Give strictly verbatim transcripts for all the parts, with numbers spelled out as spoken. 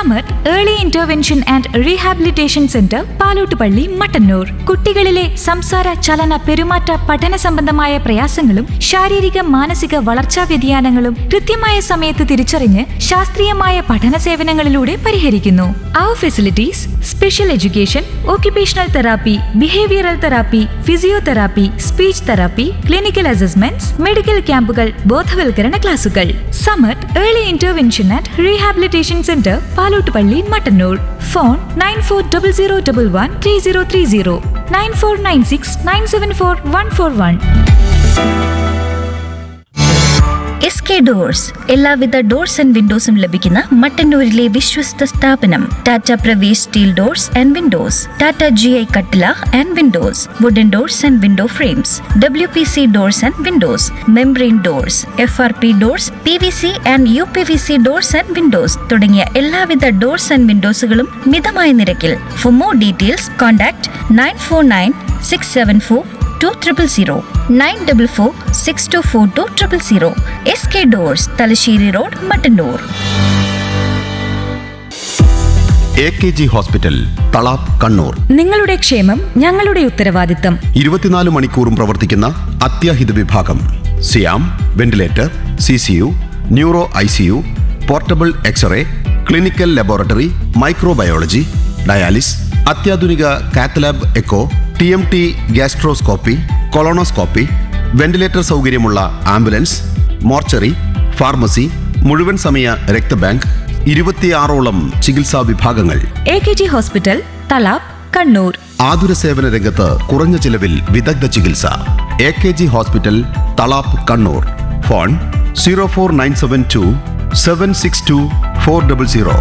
Samath early intervention and rehabilitation centre Palottupalli Mattannur. കുട്ടികളിലെ സംസാര ചലന പെരുമാറ്റ പഠന സംബന്ധമായ പ്രയാസങ്ങളും ശാരീരിക മാനസിക വളർച്ചാ വ്യതിയാനങ്ങളും കൃത്യമായ സമയത്ത് തിരിച്ചറിഞ്ഞ് ശാസ്ത്രീയമായ പഠന സേവനങ്ങളിലൂടെ പരിഹരിക്കുന്നു. അവർ facilities: special education, occupational therapy, behavioral therapy, physiotherapy, speech therapy, clinical assessments, medical ക്യാമ്പുകൾ, ബോധവൽക്കരണ ക്ലാസുകൾ. Samath early intervention and rehabilitation centre Palottupalli Mattannur. Phone nine four double zero double one three zero three zero nine four nine six nine seven four one four one. S K doors എല്ലാവിധ doors and വിൻഡോസും ലഭിക്കുന്ന മട്ടന്നൂരിലെ വിശ്വസ്ത സ്ഥാപനം. Tata Pravesh steel doors and Windows, Tata G I കട്ടില and Windows, wooden doors and window frames, W P C doors and Windows, membrane doors, F R P doors, P V C and you P V C doors and Windows തുടങ്ങിയ എല്ലാവിധ doors and വിൻഡോസുകളും മിതമായ നിരക്കിൽ. For more details contact nine four nine six seven four two triple zero nine double four six to four two triple zero. S K doors, Thalassery road, Mattannur. A K G hospital, Thalap, Kannur. നിങ്ങളുടെ ക്ഷേമം ഞങ്ങളുടെ ഉത്തരവാദിത്തം. ഇരുപത്തിനാല് മണിക്കൂറും പ്രവർത്തിക്കുന്ന അത്യാഹിത വിഭാഗം. സിയാം ventilator, C C U, neuro I C U, portable x-ray, clinical laboratory, microbiology, dialysis, അത്യാധുനിക cath lab echo, T M T, gastroscopy, colonoscopy, ventilator സൗകര്യമുള്ള ആംബുലൻസ്, മോർച്ചറി, ഫാർമസി, മുഴുവൻ സമയ രക്തബാങ്ക്, ഇരുപത്തിയാറോളം ചികിത്സാ വിഭാഗങ്ങൾ. A K G hospital, Thalap, Kannur. ആതുര സേവന രംഗത്ത് കുറഞ്ഞ ചിലവിൽ വിദഗ്ധ ചികിത്സ. A K G hospital, Thalap, Kannur. Phone zero four nine seven to seven six to four double zero.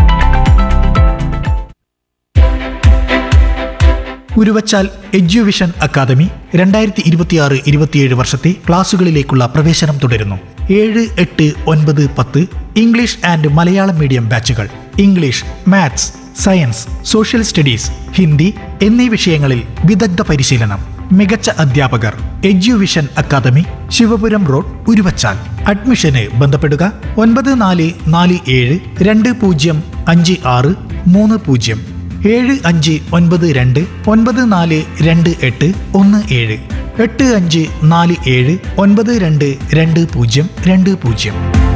Uruvachal Eduvision academy രണ്ടായിരത്തി ഇരുപത്തിയാറ് ഇരുപത്തിയേഴ് വർഷത്തെ ക്ലാസുകളിലേക്കുള്ള പ്രവേശനം തുടരുന്നു. ഏഴ്, എട്ട്, ഒൻപത്, പത്ത് English and Malayalam medium ബാച്ചുകൾ. English, maths, science, social studies, Hindi എന്നീ വിഷയങ്ങളിൽ വിദഗ്ധ പരിശീലനം. മികച്ച അധ്യാപകർ. Eduvision academy, Sivapuram road, Uruvachal. അഡ്മിഷന് ബന്ധപ്പെടുക ഒൻപത് നാല് നാല് ഏഴ് രണ്ട് പൂജ്യം അഞ്ച് ആറ് മൂന്ന് പൂജ്യം ഏഴ് അഞ്ച് ഒൻപത് രണ്ട് ഒൻപത് നാല് രണ്ട് എട്ട് ഒന്ന് ഏഴ് എട്ട് അഞ്ച് നാല് ഏഴ് ഒൻപത് രണ്ട് രണ്ട് പൂജ്യം രണ്ട് പൂജ്യം.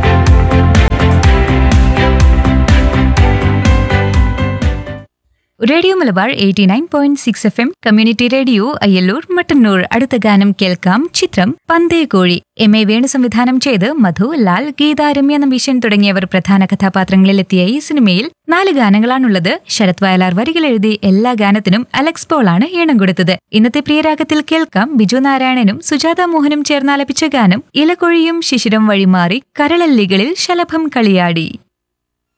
Radio Malabar eighty nine point six F M community radio Ayyallur Mattannur. അടുത്ത ഗാനം കേൾക്കാം. ചിത്രം പന്തേ കോഴി. എം എ വേണു സംവിധാനം ചെയ്ത് മധു, ലാൽ, ഗീത, രമ്യ നമ്പീശൻ തുടങ്ങിയവർ പ്രധാന കഥാപാത്രങ്ങളിലെത്തിയ ഈ സിനിമയിൽ നാല് ഗാനങ്ങളാണുള്ളത്. ശരത് വയലാർ വരികൾ എഴുതി എല്ലാ ഗാനത്തിനും അലക്സ് പോളാണ് ഈണം കൊടുത്തത്. ഇന്നത്തെ പ്രിയരാഗത്തിൽ കേൾക്കാം ബിജു നാരായണനും സുജാത മോഹനും ചേർന്നാലപിച്ച ഗാനം ഇലക്കൊഴിയും ശിശിരം വഴിമാറി കരളല്ലികളിൽ ശലഭം കളിയാടി.